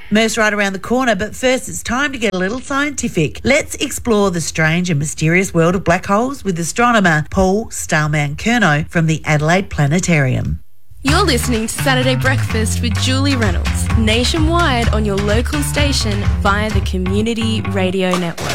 Mer's right around the corner, but first it's time to get a little scientific. Let's explore the strange and mysterious world of black holes with astronomer Paul Starman-Curnow from the Adelaide Planetarium. You're listening to Saturday Breakfast with Julie Reynolds, nationwide on your local station via the Community Radio Network.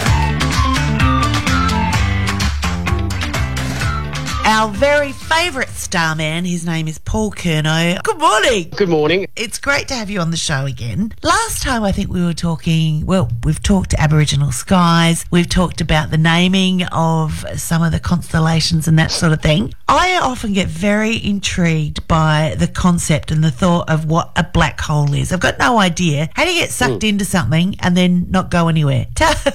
Our very favourite starman, his name is Paul Curnow. Good morning. Good morning. It's great to have you on the show again. Last time I think we were talking, well, we've talked Aboriginal skies, we've talked about the naming of some of the constellations and that sort of thing. I often get very intrigued by the concept and the thought of what a black hole is. I've got no idea. How do you get sucked into something and then not go anywhere?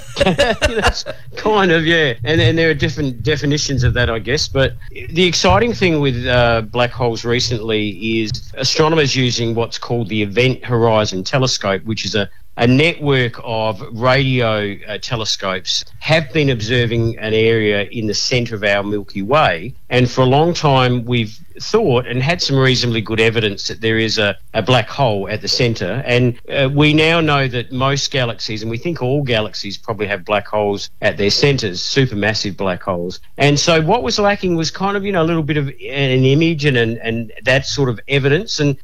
That's kind of, yeah. And there are different definitions of that, I guess. But the exciting thing with black holes recently is astronomers using what's called the Event Horizon Telescope, which is a network of radio telescopes, have been observing an area in the centre of our Milky Way. And for a long time, we've thought and had some reasonably good evidence that there is a black hole at the centre. And we now know that most galaxies, and we think all galaxies probably have black holes at their centres, supermassive black holes. And so what was lacking was kind of, a little bit of an image and that sort of evidence. And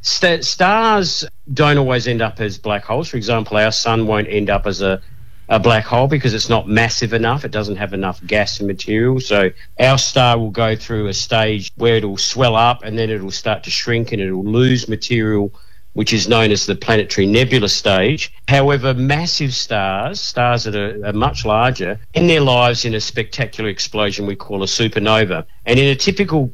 stars don't always end up as black holes. For example, our sun won't end up as a black hole because it's not massive enough. It doesn't have enough gas and material. So our star will go through a stage where it'll swell up and then it'll start to shrink and it'll lose material, which is known as the planetary nebula stage. However, massive stars that are much larger, end their lives in a spectacular explosion we call a supernova. And in a typical,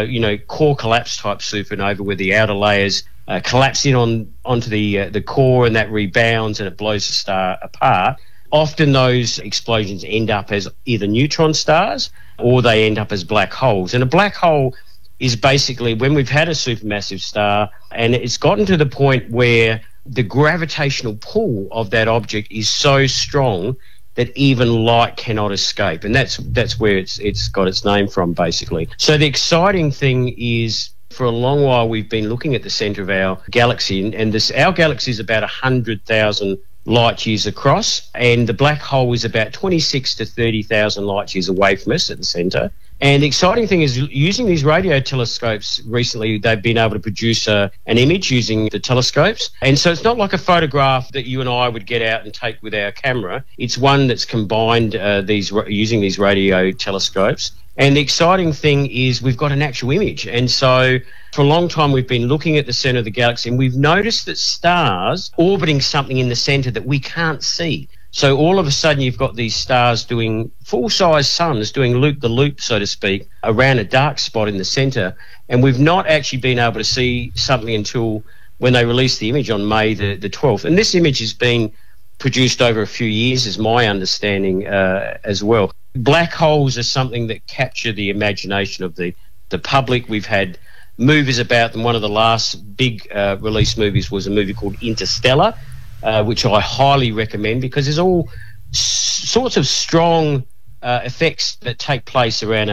core collapse type supernova where the outer layers collapse in onto the core and that rebounds and it blows the star apart, often those explosions end up as either neutron stars or they end up as black holes. And a black hole is basically when we've had a supermassive star and it's gotten to the point where the gravitational pull of that object is so strong that even light cannot escape. And that's where it's got its name from, basically. So the exciting thing is, for a long while we've been looking at the centre of our galaxy, and our galaxy is about 100,000 light years across, and the black hole is about 26 to 30,000 light years away from us at the centre. And the exciting thing is, using these radio telescopes recently, they've been able to produce an image using the telescopes. And so it's not like a photograph that you and I would get out and take with our camera. It's one that's combined using these radio telescopes. And the exciting thing is we've got an actual image. And so for a long time we've been looking at the centre of the galaxy and we've noticed that stars orbiting something in the centre that we can't see. So all of a sudden you've got these stars doing full-size suns, doing loop-the-loop, so to speak, around a dark spot in the centre. And we've not actually been able to see something until when they released the image on May the 12th. And this image has been produced over a few years, is my understanding as well. Black holes are something that capture the imagination of the public. We've had movies about them. One of the last big release movies was a movie called Interstellar, which I highly recommend because there's all sorts of strong effects that take place around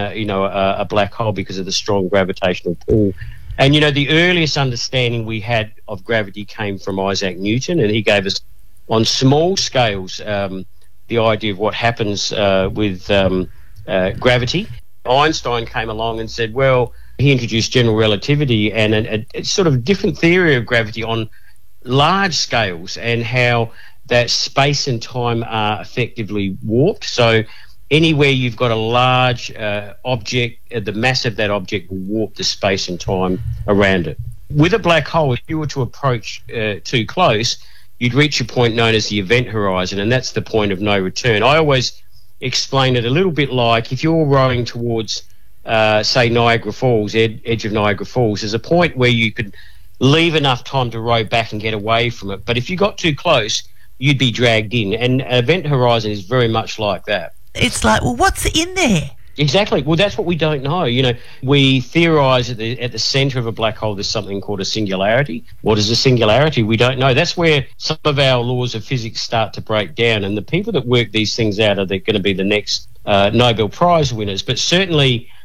a black hole because of the strong gravitational pull. And, the earliest understanding we had of gravity came from Isaac Newton, and he gave us on small scales the idea of what happens with gravity. Einstein came along and said, well, he introduced general relativity and a sort of different theory of gravity on large scales and how that space and time are effectively warped. So anywhere you've got a large object, the mass of that object will warp the space and time around it. With a black hole, if you were to approach too close, you'd reach a point known as the event horizon, and that's the point of no return. I always explain it a little bit like if you're rowing towards, say, Niagara Falls, edge of Niagara Falls, there's a point where you could leave enough time to row back and get away from it. But if you got too close, you'd be dragged in. And event horizon is very much like that. It's like, well, what's in there? Exactly. Well, that's what we don't know. We theorise at the centre of a black hole there's something called a singularity. What is a singularity? We don't know. That's where some of our laws of physics start to break down, and the people that work these things out are going to be the next Nobel Prize winners. But certainly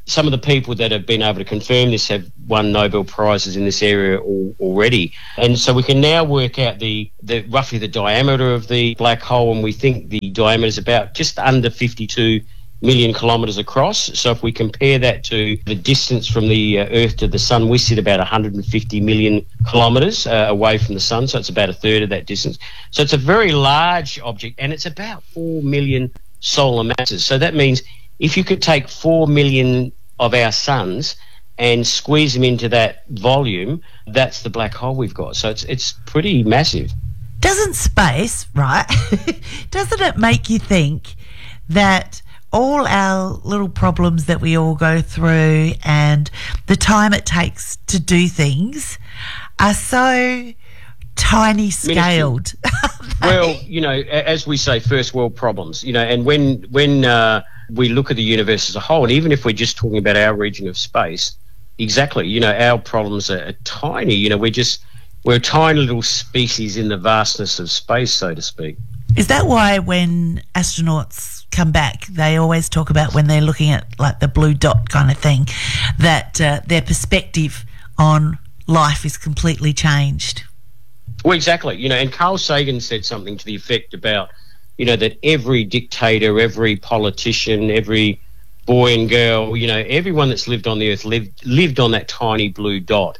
some of the people that have been able to confirm this have won Nobel Prizes in this area already. And so we can now work out the roughly the diameter of the black hole, and we think the diameter is about just under 52 million kilometres across. So if we compare that to the distance from the Earth to the Sun, we sit about 150 million kilometres away from the Sun, so it's about a third of that distance. So it's a very large object, and it's about 4 million solar masses. So that means if you could take 4 million of our suns and squeeze them into that volume, that's the black hole we've got. So it's pretty massive. Doesn't space, right, doesn't it make you think that all our little problems that we all go through and the time it takes to do things are so tiny scaled? Well, as we say, first world problems, and when we look at the universe as a whole, and even if we're just talking about our region of space, exactly, our problems are tiny. We're a tiny little species in the vastness of space, so to speak. Is that why when astronauts come back, they always talk about when they're looking at like the blue dot kind of thing, that their perspective on life is completely changed? Well, exactly. And Carl Sagan said something to the effect about, that every dictator, every politician, every boy and girl, everyone that's lived on the Earth lived on that tiny blue dot.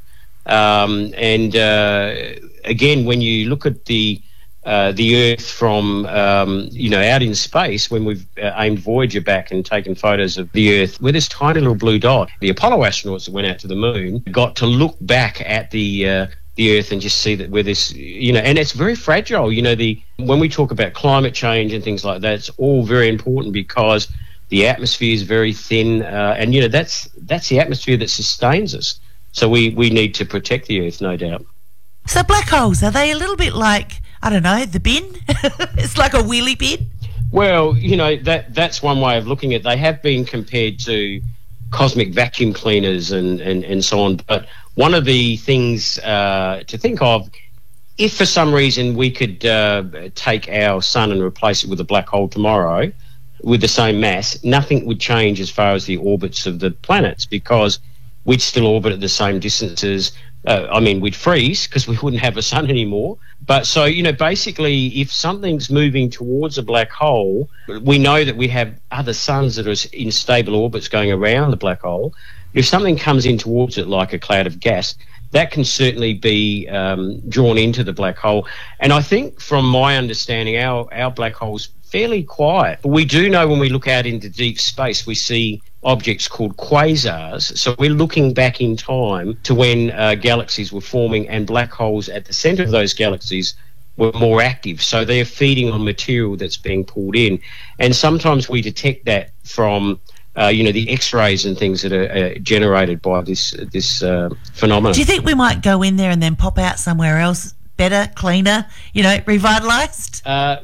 Again, when you look at the Earth from, out in space, when we've aimed Voyager back and taken photos of the Earth with this tiny little blue dot, the Apollo astronauts that went out to the moon got to look back at the Earth and just see that we're this, and it's very fragile. When we talk about climate change and things like that, it's all very important because the atmosphere is very thin, and that's the atmosphere that sustains us. So we need to protect the Earth, no doubt. So black holes, are they a little bit like, I don't know, the bin? It's like a wheelie bin? Well, that's one way of looking at it. They have been compared to cosmic vacuum cleaners and so on. But one of the things to think of, if for some reason we could take our sun and replace it with a black hole tomorrow with the same mass, nothing would change as far as the orbits of the planets, because we'd still orbit at the same distances. We'd freeze because we wouldn't have a sun anymore. But so, basically, if something's moving towards a black hole, we know that we have other suns that are in stable orbits going around the black hole. If something comes in towards it, like a cloud of gas, that can certainly be drawn into the black hole. And I think, from my understanding, our black hole's fairly quiet. But we do know when we look out into deep space, we see objects called quasars. So we're looking back in time to when galaxies were forming, and black holes at the centre of those galaxies were more active. So they're feeding on material that's being pulled in. And sometimes we detect that from the X-rays and things that are generated by this phenomenon. Do you think we might go in there and then pop out somewhere else, better, cleaner, revitalised?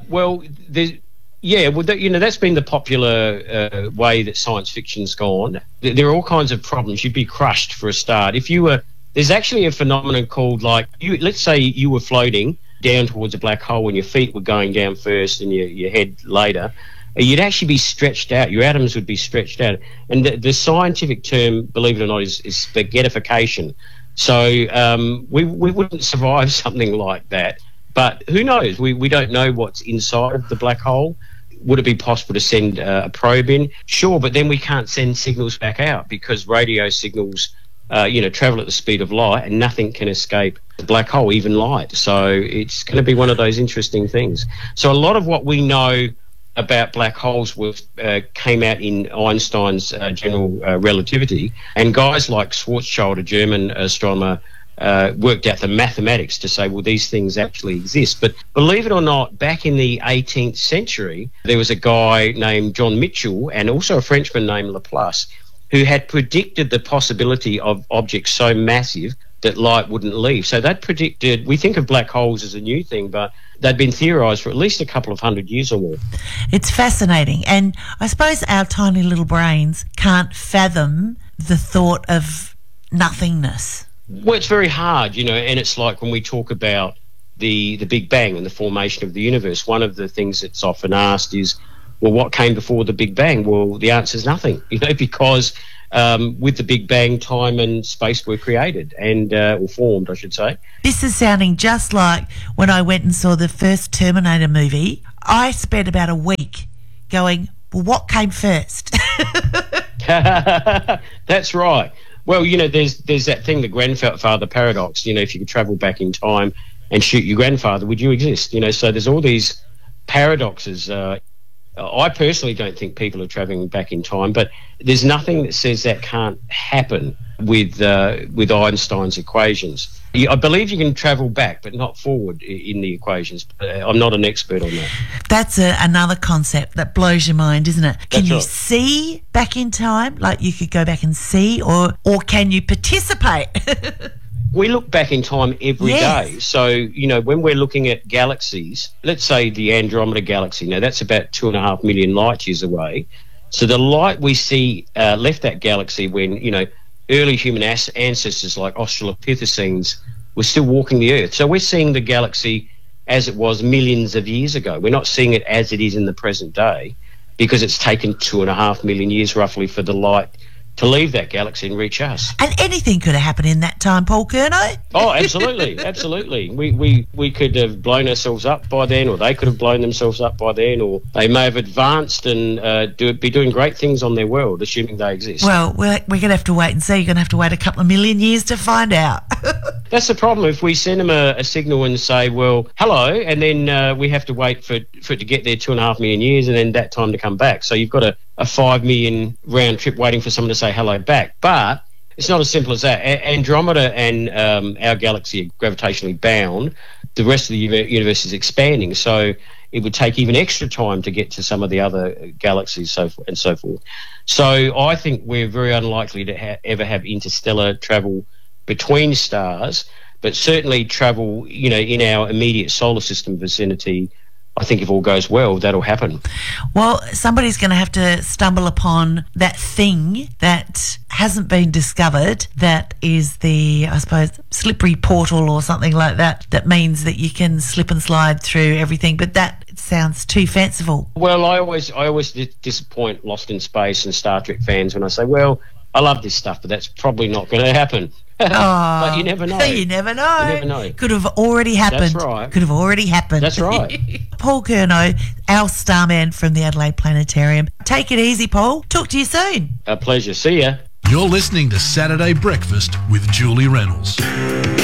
That's been the popular way that science fiction's gone. There are all kinds of problems. You'd be crushed for a start. There's actually a phenomenon called, let's say you were floating down towards a black hole and your feet were going down first and your head later. You'd actually be stretched out. Your atoms would be stretched out. And the scientific term, believe it or not, is spaghettification. So we wouldn't survive something like that. But who knows? We don't know what's inside of the black hole. Would it be possible to send a probe in? Sure, but then we can't send signals back out because radio signals, travel at the speed of light, and nothing can escape the black hole, even light. So it's going to be one of those interesting things. So a lot of what we know about black holes came out in Einstein's general relativity, and guys like Schwarzschild, a German astronomer, worked out the mathematics to say, well, these things actually exist. But believe it or not, back in the 18th century, there was a guy named John Mitchell and also a Frenchman named Laplace who had predicted the possibility of objects so massive that light wouldn't leave. So they'd predicted, we think of black holes as a new thing, but they'd been theorised for at least a couple of 100 years or more. It's fascinating. And I suppose our tiny little brains can't fathom the thought of nothingness. Well, it's very hard, and it's like when we talk about the Big Bang and the formation of the universe, one of the things that's often asked is, well, what came before the Big Bang? Well, the answer is nothing, because with the Big Bang, time and space were created or formed, I should say. This is sounding just like when I went and saw the first Terminator movie. I spent about a week going, well, what came first? That's right. Well, there's that thing, the grandfather paradox. If you could travel back in time and shoot your grandfather, would you exist? So there's all these paradoxes. I personally don't think people are travelling back in time, but there's nothing that says that can't happen with Einstein's equations. I believe you can travel back, but not forward in the equations. I'm not an expert on that. That's another concept that blows your mind, isn't it? Can you right. see back in time? Like you could go back and see, or can you participate? We look back in time every Yes. day. So, when we're looking at galaxies, let's say the Andromeda Galaxy, now that's about 2.5 million light years away. So the light we see left that galaxy when, early human ancestors like Australopithecines were still walking the Earth. So we're seeing the galaxy as it was millions of years ago. We're not seeing it as it is in the present day because it's taken 2.5 million years roughly for the light to leave that galaxy and reach us. And anything could have happened in that time, Paul Curnow. Oh, absolutely, absolutely. We could have blown ourselves up by then, or they could have blown themselves up by then, or they may have advanced and be doing great things on their world, assuming they exist. Well, we're going to have to wait and see. You're going to have to wait a couple of million years to find out. That's the problem. If we send them a signal and say, well, hello, and then we have to wait for it to get there 2.5 million years and then that time to come back. So you've got a 5 million round trip waiting for someone to say hello back. But it's not as simple as that. Andromeda and our galaxy are gravitationally bound. The rest of the universe is expanding. So it would take even extra time to get to some of the other galaxies and so forth. So I think we're very unlikely to ever have interstellar travel between stars, but certainly travel, in our immediate solar system vicinity. I think if all goes well, that'll happen. Well, somebody's going to have to stumble upon that thing that hasn't been discovered, that is the, I suppose, slippery portal or something like that, that means that you can slip and slide through everything, but that sounds too fanciful. Well, I always disappoint Lost in Space and Star Trek fans when I say, well, I love this stuff, but that's probably not going to happen. But you never know. You never know. You never know. Could have already happened. That's right. Could have already happened. That's right. Paul Curnow, our starman from the Adelaide Planetarium. Take it easy, Paul. Talk to you soon. A pleasure. See ya. You're listening to Saturday Breakfast with Julie Reynolds.